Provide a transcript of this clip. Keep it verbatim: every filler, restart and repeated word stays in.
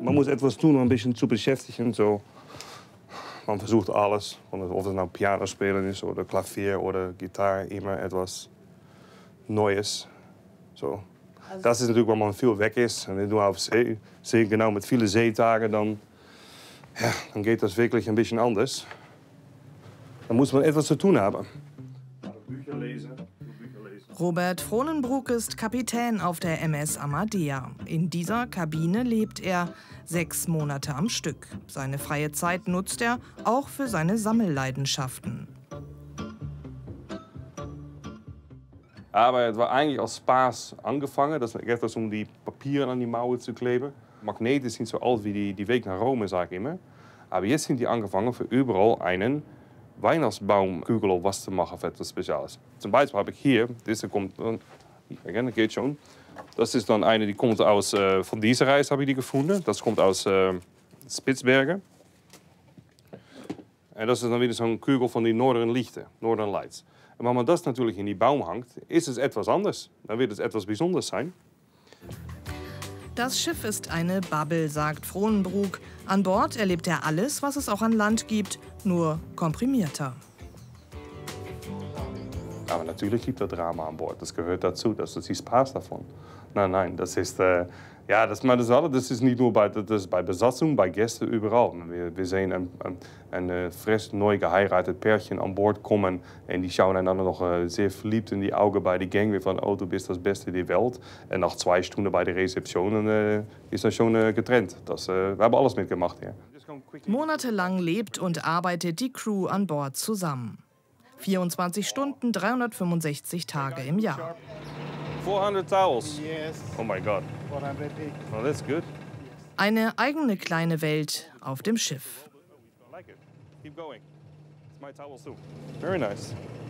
man muss etwas tun, um ein bisschen zu beschäftigen. So. Man versucht alles, of het nou Piano spelen ist oder Klavier oder Gitarre, immer etwas Neues. So. Also das ist natürlich, wenn man viel weg ist. Und du auf See, See, genau mit vielen Seetagen, dann, ja, dann geht das wirklich ein bisschen anders. Dann muss man etwas zu tun haben. Bücher lesen. Robert Frohnenbruck ist Kapitän auf der M S Amadea. In dieser Kabine lebt er sechs Monate am Stück. Seine freie Zeit nutzt er auch für seine Sammelleidenschaften. Aber het war eigentlich als Spaß angefangen. Das geht das um die Papiere an die Mauer zu kleben. Magneten sind so alt wie die, die Weg nach Rome, sage ich immer. Aber jetzt sind die angefangen, für überall einen Weihnachtsbaumkugel of was zu machen für etwas Spezielles. Zum Beispiel habe ich hier, diese kommt, das geht schon. Das ist dann eine, die kommt aus, äh, von dieser Reis habe ich die gefunden. Das kommt aus äh, Spitzbergen. Und das ist dann wieder so ein Kugel von den Northern Lichten, Northern Lights. Und wenn man das natürlich in die Baum hangt, ist es etwas anders. Dann wird es etwas Besonderes sein. Das Schiff ist eine Bubble, sagt Frohnenbruck. An Bord erlebt er alles, was es auch an Land gibt, nur komprimierter. Aber natürlich gibt es Drama an Bord. Das gehört dazu. Das ist die Spaß davon. Nein, nein, das ist, äh, ja, das, maar das, alles, das ist nicht nur bei, das ist bei Besatzung, bei Gästen, überall. Wir, wir sehen ein, ein, ein frisch neu geheiratet Pärchen an Bord kommen und die schauen einander noch äh, sehr verliebt in die Augen bei der Gang. Van, oh, du bist das Beste der Welt. Und nach zwei Stunden bei der Rezeption äh, ist das schon äh, getrennt. Das, äh, wir haben alles mitgemacht hier. Monatelang lebt und arbeitet die Crew an Bord zusammen. vierundzwanzig Stunden, dreihundertfünfundsechzig Tage im Jahr. vierhundert towels. Yes. Oh my God. vierhundert big. Oh, that's good. Eine eigene kleine Welt auf dem Schiff. I like it. Keep going. It's my towels too. Very nice.